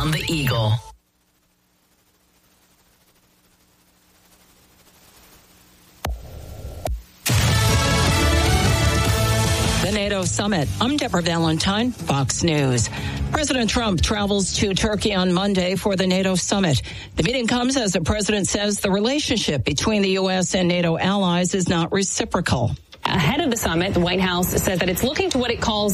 on the Eagle. The NATO summit. I'm Deborah Valentine, Fox News. President Trump travels to Turkey on Monday for the NATO summit. The meeting comes as the president says the relationship between the U.S. and NATO allies is not reciprocal. Ahead of the summit, the White House says that it's looking to what it calls